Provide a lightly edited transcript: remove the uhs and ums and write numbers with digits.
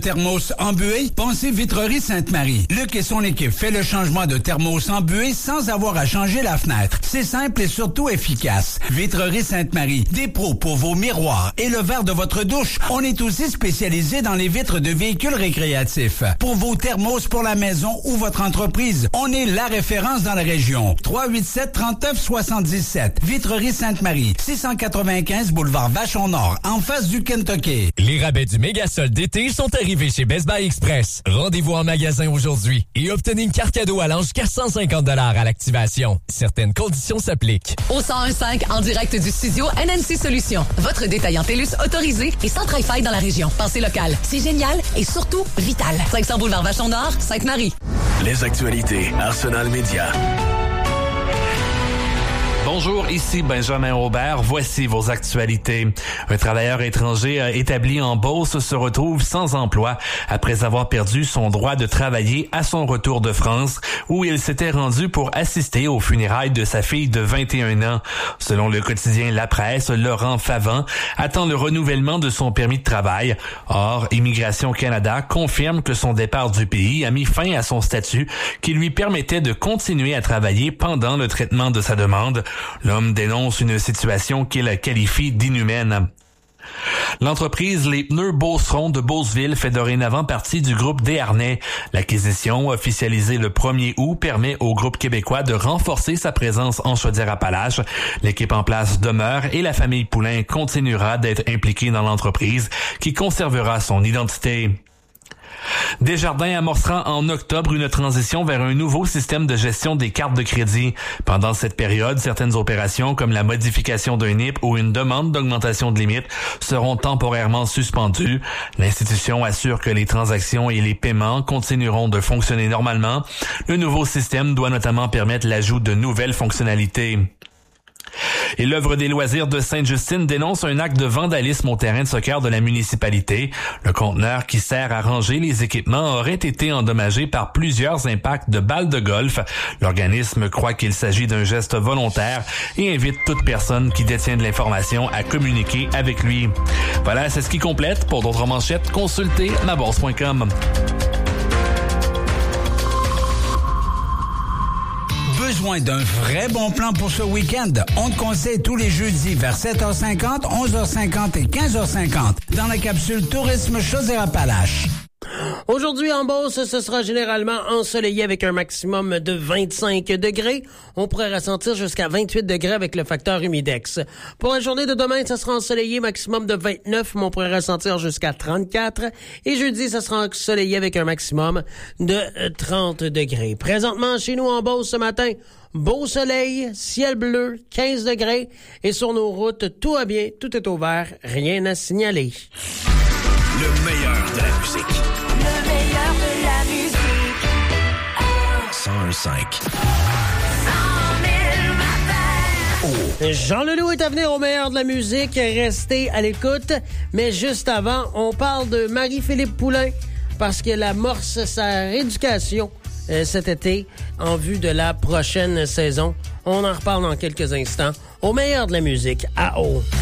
Thermos embué? Pensez Vitrerie Sainte-Marie. Luc et son équipe fait le changement de thermos embué sans avoir à changer la fenêtre. C'est simple et surtout efficace. Vitrerie Sainte-Marie, des pros pour vos miroirs et le verre de votre douche. On est aussi spécialisé dans les vitres de véhicules récréatifs. Pour vos thermos pour la maison ou votre entreprise, on est la référence dans la région. 387-3977. Vitrerie Sainte-Marie, 695 boulevard Vachon-Nord, en face du Kentucky. Les rabais du méga-solde d'été sont arrivés chez Best Buy Express. Rendez-vous en magasin aujourd'hui et obtenez une carte cadeau allant jusqu'à 150 $ à l'activation. Certaines conditions s'appliquent. Au 101.5 en direct du studio NNC Solutions. Votre détaillant TELUS autorisé et sans Tri-Fi dans la région. Pensez local. C'est génial et surtout vital. 500 boulevard Vachon-Nord, Sainte-Marie. Les actualités Arsenal Média. Bonjour, ici Benjamin Aubert. Voici vos actualités. Un travailleur étranger établi en Beauce se retrouve sans emploi après avoir perdu son droit de travailler à son retour de France, où il s'était rendu pour assister aux funérailles de sa fille de 21 ans. Selon le quotidien La Presse, Laurent Favant attend le renouvellement de son permis de travail. Or, Immigration Canada confirme que son départ du pays a mis fin à son statut qui lui permettait de continuer à travailler pendant le traitement de sa demande. L'homme dénonce une situation qu'il qualifie d'inhumaine. L'entreprise Les Pneus Beauceron de Beauceville fait dorénavant partie du groupe Desharnais. L'acquisition, officialisée le 1er août, permet au groupe québécois de renforcer sa présence en Chaudière-Appalaches. L'équipe en place demeure et la famille Poulain continuera d'être impliquée dans l'entreprise qui conservera son identité. Desjardins amorcera en octobre une transition vers un nouveau système de gestion des cartes de crédit. Pendant cette période, certaines opérations comme la modification d'un NIP ou une demande d'augmentation de limite seront temporairement suspendues. L'institution assure que les transactions et les paiements continueront de fonctionner normalement. Le nouveau système doit notamment permettre l'ajout de nouvelles fonctionnalités. Et l'Œuvre des loisirs de Sainte-Justine dénonce un acte de vandalisme au terrain de soccer de la municipalité. Le conteneur qui sert à ranger les équipements aurait été endommagé par plusieurs impacts de balles de golf. L'organisme croit qu'il s'agit d'un geste volontaire et invite toute personne qui détient de l'information à communiquer avec lui. Voilà, c'est ce qui complète. Pour d'autres manchettes, consultez mabourse.com. Besoin d'un vrai bon plan pour ce week-end? On te conseille tous les jeudis vers 7h50, 11h50 et 15h50 dans la capsule Tourisme Chaudière-Appalaches. Aujourd'hui, en Beauce, ce sera généralement ensoleillé avec un maximum de 25 degrés. On pourrait ressentir jusqu'à 28 degrés avec le facteur humidex. Pour la journée de demain, ça sera ensoleillé maximum de 29, mais on pourrait ressentir jusqu'à 34. Et jeudi, ça sera ensoleillé avec un maximum de 30 degrés. Présentement, chez nous en Beauce ce matin, beau soleil, ciel bleu, 15 degrés. Et sur nos routes, tout va bien, tout est au vert, rien à signaler. Le meilleur de la musique. Le meilleur de la musique. 101.5. Jean Leloup est à venir au meilleur de la musique. Restez à l'écoute. Mais juste avant, on parle de Marie-Philippe Poulain parce qu'elle amorce sa rééducation cet été en vue de la prochaine saison. On en reparle dans quelques instants. Au meilleur de la musique, à haut.